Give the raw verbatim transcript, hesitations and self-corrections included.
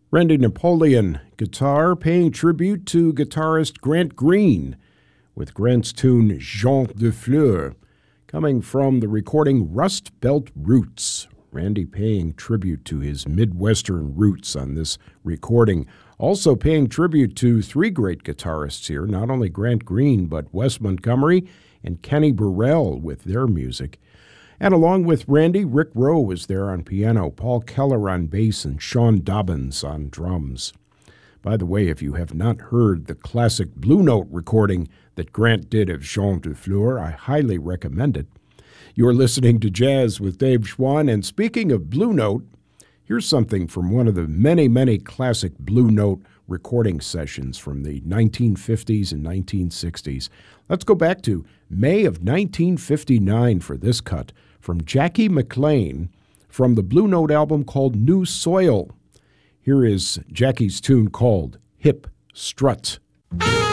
Randy Napoleon guitar paying tribute to guitarist Grant Green with Grant's tune Jean de Fleur, coming from the recording Rust Belt Roots. Randy paying tribute to his Midwestern roots on this recording. Also paying tribute to three great guitarists here, not only Grant Green, but Wes Montgomery and Kenny Burrell with their music. And along with Randy, Rick Rowe was there on piano, Paul Keller on bass, and Sean Dobbins on drums. By the way, if you have not heard the classic Blue Note recording that Grant did of Jean de Fleur, I highly recommend it. You're listening to Jazz with Dave Schwann, and speaking of Blue Note, here's something from one of the many, many classic Blue Note recording sessions from the nineteen fifties and nineteen sixties. Let's go back to May of nineteen fifty-nine for this cut from Jackie McLean from the Blue Note album called New Soil. Here is Jackie's tune called Hip Strut.